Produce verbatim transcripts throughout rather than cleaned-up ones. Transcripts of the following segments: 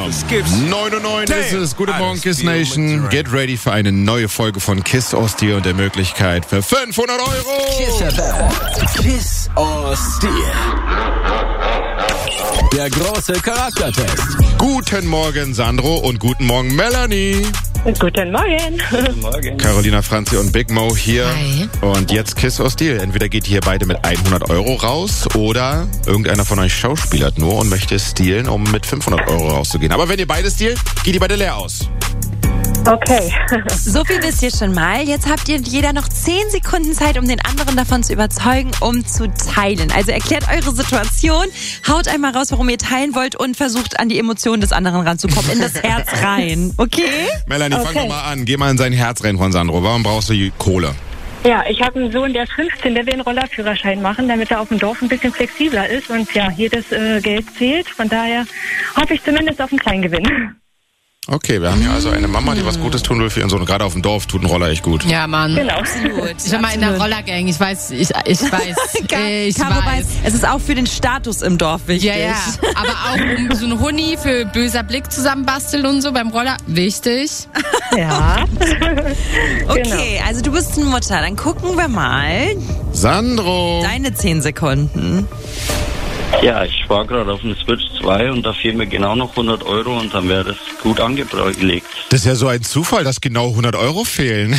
Los geht's. neun Uhr neun ist es. Guten Morgen, Kiss Nation. Get ready für eine neue Folge von Kiss or Steal und der Möglichkeit für fünfhundert Euro. Kiss F M. Kiss or Steal. Der große Charaktertest. Guten Morgen, Sandro, und guten Morgen, Melanie. Guten Morgen. Guten Morgen. Carolina, Franzi und Big Mo hier. Hi. Und jetzt Kiss or Steal. Entweder geht ihr beide mit hundert Euro raus oder irgendeiner von euch schauspielert nur und möchte stealen, um mit fünfhundert Euro rauszugehen. Aber wenn ihr beide stealt, geht ihr beide leer aus. Okay. So viel wisst ihr schon mal. Jetzt habt ihr jeder noch zehn Sekunden Zeit, um den anderen davon zu überzeugen, um zu teilen. Also erklärt eure Situation, haut einmal raus, warum ihr teilen wollt und versucht an die Emotionen des anderen ranzukommen, in das Herz rein. Okay? Melanie, Okay. fang doch mal an. Geh mal in sein Herz rein von Sandro. Warum brauchst du Kohle? Ja, ich habe einen Sohn, der ist fünfzehn, der will einen Rollerführerschein machen, damit er auf dem Dorf ein bisschen flexibler ist und ja, jedes äh, Geld zählt. Von daher hoffe ich zumindest auf einen Kleingewinn. Okay, wir haben hier also eine Mama, die was Gutes tun will für ihren Sohn. Gerade auf dem Dorf tut ein Roller echt gut. Ja, Mann. Genau. Absolut. Ich war mal in der Rollergang. Ich weiß, ich, ich weiß, ich Caro weiß. weiß, es ist auch für den Status im Dorf wichtig. Ja, ja. Aber auch um so einen Huni für böser Blick zusammenbasteln und so beim Roller. Wichtig. Ja. Okay, also du bist eine Mutter. Dann gucken wir mal Sandro! deine zehn Sekunden. Ja, ich war gerade auf dem Switch zwei und da fehlen mir genau noch hundert Euro und dann wäre das gut angelegt. Das ist ja so ein Zufall, dass genau hundert Euro fehlen.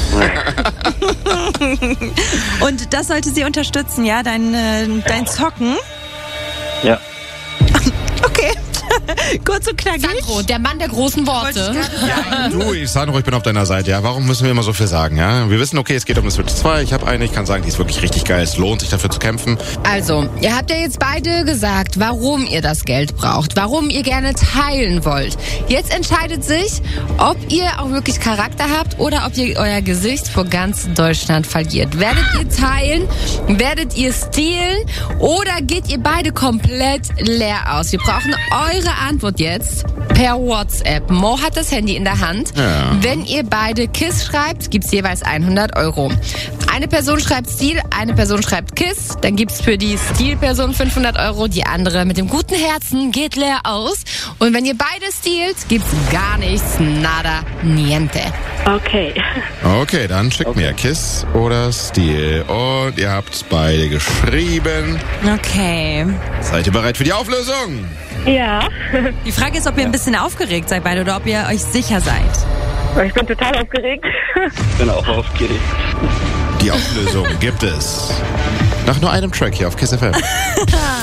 Und das sollte sie unterstützen, ja? Dein, äh, dein Zocken. Ja. Okay. Kurz und knackig. Sandro, der Mann der großen Worte. Du, ich Sandro, ich bin auf deiner Seite, ja? Warum müssen wir immer so viel sagen, ja? Wir wissen, okay, es geht um eine Switch zwei. Ich habe eine, ich kann sagen, die ist wirklich richtig geil. Es lohnt sich dafür zu kämpfen. Also, ihr habt ja jetzt beide gesagt, warum ihr das Geld braucht, warum ihr gerne teilen wollt. Jetzt entscheidet sich, ob ihr auch wirklich Charakter habt oder ob ihr euer Gesicht vor ganz Deutschland verliert. Werdet ihr teilen? Werdet ihr stehlen? Oder geht ihr beide komplett leer aus? Wir brauchen eure Antwort jetzt per WhatsApp. Mo hat das Handy in der Hand. Ja. Wenn ihr beide KISS schreibt, gibt's jeweils hundert Euro. Eine Person schreibt Steal, eine Person schreibt KISS, dann gibt's für die Steal-Person fünfhundert Euro, die andere mit dem guten Herzen geht leer aus. Und wenn ihr beide stealt, gibt's gar nichts, nada, niente. Okay. Okay, dann schickt mir Kiss oder Steal. Und ihr habt beide geschrieben. Okay. Seid ihr bereit für die Auflösung? Ja. Die Frage ist, ob ihr ein bisschen aufgeregt seid beide oder ob ihr euch sicher seid. Ich bin total aufgeregt. Ich bin auch aufgeregt. Die Auflösung gibt es nach nur einem Track hier auf Kiss F M.